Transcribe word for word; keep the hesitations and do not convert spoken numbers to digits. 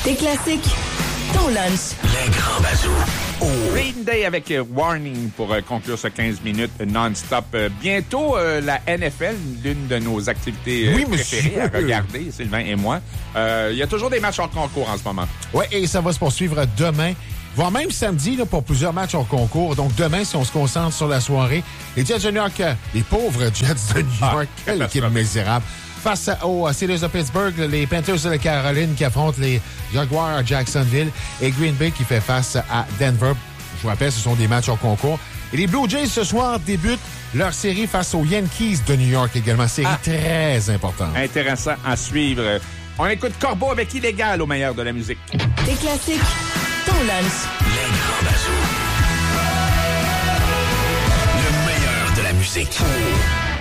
Tes classiques, ton lunch. Les grands bazous. Oh. Green Day avec euh, Warning pour euh, conclure ce quinze minutes non-stop. Euh, bientôt, euh, la N F L, l'une de nos activités euh, oui, préférées à regarder, Sylvain et moi. Euh, il y a toujours des matchs en concours en ce moment. Oui, et ça va se poursuivre demain, voire même samedi là, pour plusieurs matchs en concours. Donc demain, si on se concentre sur la soirée, les Jets de New York, les pauvres Jets de New York, ah, quelle équipe misérable. Face aux Steelers de Pittsburgh, les Panthers de la Caroline qui affrontent les Jaguars à Jacksonville et Green Bay qui fait face à Denver. Je vous rappelle, ce sont des matchs en concours. Et les Blue Jays, ce soir, débutent leur série face aux Yankees de New York également. Série ah. très importante. Intéressant à suivre. On écoute Corbeau avec Illégal au meilleur de la musique. Tes classiques, ton lunch. Les grands bazous. Le meilleur de la musique.